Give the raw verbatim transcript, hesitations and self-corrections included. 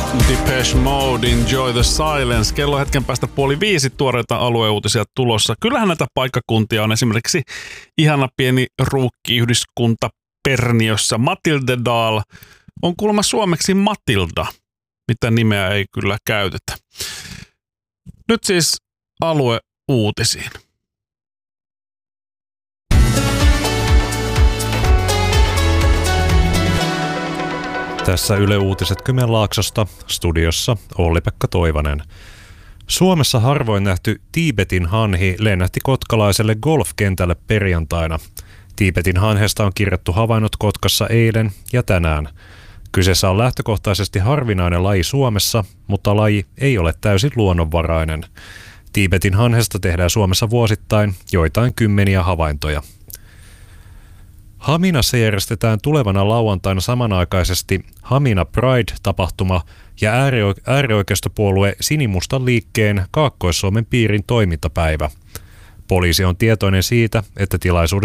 Depeche Mode, Enjoy the Silence. Kello hetken päästä puoli viisi, tuoreita alueuutisia tulossa. Kyllähän näitä paikkakuntia on esimerkiksi ihana pieni ruukkiyhdyskunta Perniössä. Matildedal on kuulemma suomeksi Matilda, mitä nimeä ei kyllä käytetä. Nyt siis alueuutisiin. Tässä Yle Uutiset Kymenlaaksosta, studiossa Olli-Pekka Toivanen. Suomessa harvoin nähty Tiibetin hanhi lennähti kotkalaiselle golfkentälle perjantaina. Tiibetin hanhesta on kirjattu havainnot Kotkassa eilen ja tänään. Kyseessä on lähtökohtaisesti harvinainen laji Suomessa, mutta laji ei ole täysin luonnonvarainen. Tiibetin hanhesta tehdään Suomessa vuosittain joitain kymmeniä havaintoja. Haminassa järjestetään tulevana lauantaina samanaikaisesti Hamina Pride-tapahtuma ja äärioikeistopuolue Sinimustan liikkeen Kaakkois-Suomen piirin toimintapäivä. Poliisi on tietoinen siitä, että tilaisuudet